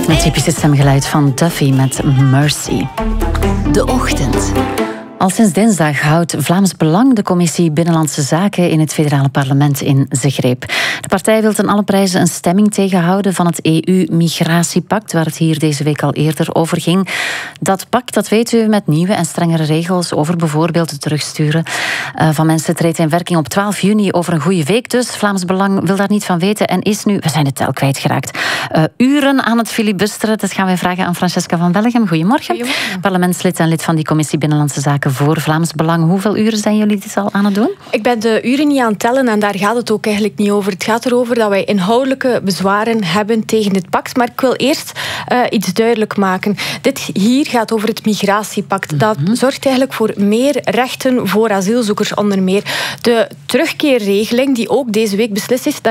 Het typische stemgeluid van Duffy met Mercy. De Ochtend. Al sinds dinsdag houdt Vlaams Belang de Commissie Binnenlandse Zaken in het federale parlement in zijn greep. De partij wil ten alle prijze een stemming tegenhouden van het EU-migratiepact, waar het hier deze week al eerder over ging. Dat pact, dat weet u, met nieuwe en strengere regels over bijvoorbeeld het terugsturen van mensen, treedt in werking op 12 juni over een goede week. Dus Vlaams Belang wil daar niet van weten en is nu, we zijn de tel kwijtgeraakt, uren aan het filibusteren. Dat gaan wij vragen aan Francesca van Bellegem. Goedemorgen. Goedemorgen. Parlementslid en lid van die Commissie Binnenlandse Zaken voor Vlaams Belang. Hoeveel uren zijn jullie dit al aan het doen? Ik ben de uren niet aan het tellen en daar gaat het ook eigenlijk niet over. Het gaat erover dat wij inhoudelijke bezwaren hebben tegen dit pact. Maar ik wil eerst iets duidelijk maken. Dit hier gaat over het migratiepact. Dat zorgt eigenlijk voor meer rechten voor asielzoekers onder meer. De terugkeerregeling die ook deze week beslist is,